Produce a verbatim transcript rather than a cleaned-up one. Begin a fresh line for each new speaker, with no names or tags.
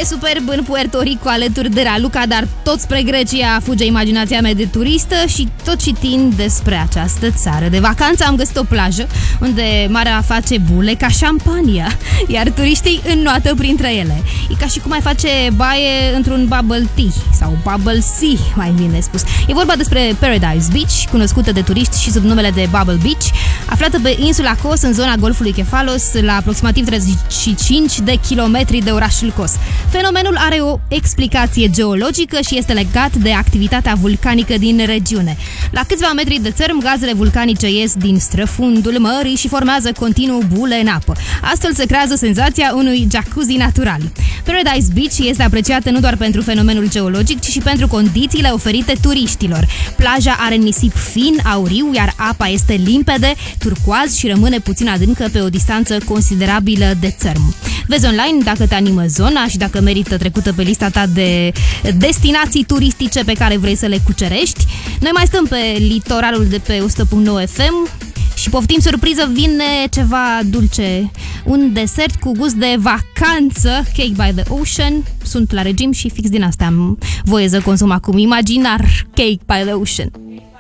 E superb în Puerto Rico alături de Raluca, dar tot spre Grecia fuge imaginația mea de turistă și tot citind despre această țară de vacanță am găsit o plajă unde marea face bule ca șampania, iar turiștii înnoată printre ele. E ca și cum ai face baie într-un bubble tea sau bubble sea, mai bine spus. E vorba despre Paradise Beach, cunoscută de turiști și sub numele de Bubble Beach, aflată pe insula Kos, în zona golfului Kefalos, la aproximativ treizeci și cinci de kilometri de orașul Kos. Fenomenul are o explicație geologică și este legat de activitatea vulcanică din regiune. La câțiva metri de țărm, gazele vulcanice ies din străfundul mării și formează continuu bule în apă. Astfel se creează senzația unui jacuzzi natural. Paradise Beach este apreciată nu doar pentru fenomenul geologic, ci și pentru condițiile oferite turiștilor. Plaja are nisip fin, auriu, iar apa este limpede, turcoaz și rămâne puțin adâncă pe o distanță considerabilă de țărm. Vezi online dacă te animă zona și dacă merită trecută pe lista ta de destinații turistice pe care vrei să le cucerești. Noi mai stăm pe litoralul de pe o sută punct nouă F M și poftim surpriză, vine ceva dulce. Un desert cu gust de vacanță, Cake by the Ocean. Sunt la regim și fix din asta am voie să consum acum. Imaginar Cake by the Ocean.